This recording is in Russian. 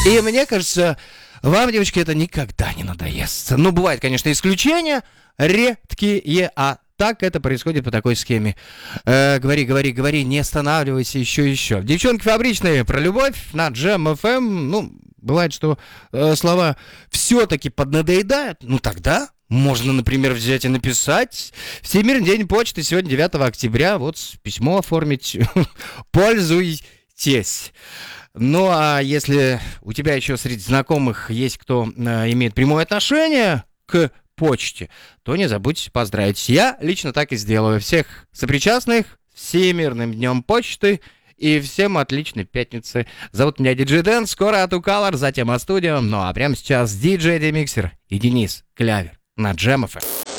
И мне кажется, вам, девочки, это никогда не надоест. Ну, бывают, конечно, исключения, редкие, а так это происходит по такой схеме. Говори, говори, говори, не останавливайся, еще. Девчонки фабричные про любовь на Jam FM. Ну, бывает, что слова все-таки поднадоедают. Ну, тогда можно, например, взять и написать: Всемирный день почты сегодня 9 октября. Вот письмо оформить. Пользуйтесь. Ну, а если у тебя еще среди знакомых есть кто имеет прямое отношение к почте, то не забудьте поздравить. Я лично так и сделаю. Всех сопричастных Всемирным днем почты и всем отличной пятницы. Зовут меня Диджей Дэн, скоро Ату Color, затем Астудио. Ну а прямо сейчас диджей Демиксер и Денис Клявер на Jam FM.